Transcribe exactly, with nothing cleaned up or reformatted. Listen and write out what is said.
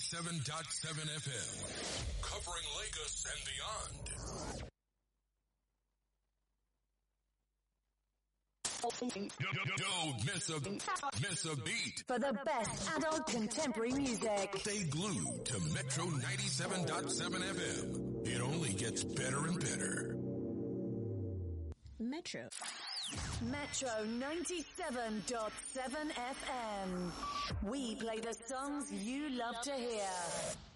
ninety-seven point seven F M. Covering Lagos and beyond. Don't miss a, miss a beat. For the best adult contemporary music. Stay glued to Metro ninety-seven point seven F M. It only gets better and better. Metro. Metro ninety-seven point seven F M. We play the songs you love to hear.